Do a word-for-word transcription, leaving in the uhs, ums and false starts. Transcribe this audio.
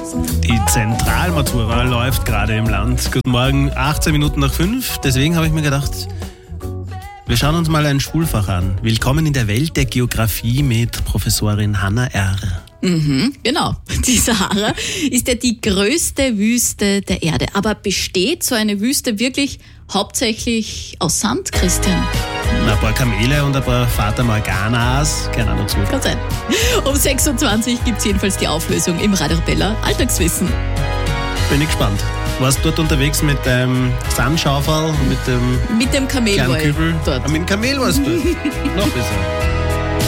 Die Zentralmatura läuft gerade im Land. Guten Morgen, achtzehn Minuten nach fünf. Deswegen habe ich mir gedacht, wir schauen uns mal ein Schulfach an. Willkommen in der Welt der Geografie mit Professorin Hanna R. Mhm, genau. Die Sahara ist ja die größte Wüste der Erde. Aber besteht so eine Wüste wirklich hauptsächlich aus Sand, Christian? Ein paar Kamele und ein paar Fata Morganas gehören auch dazu. Kann sein. Um sechs Uhr zwanzig gibt es jedenfalls die Auflösung im Radio Arabella Alltagswissen. Bin ich gespannt. Warst du dort unterwegs mit dem Sandschaufel und mit dem Mit dem Kamel kleinen war ich Kübel? dort. Ah, mit dem Kamel warst du dort. Noch besser.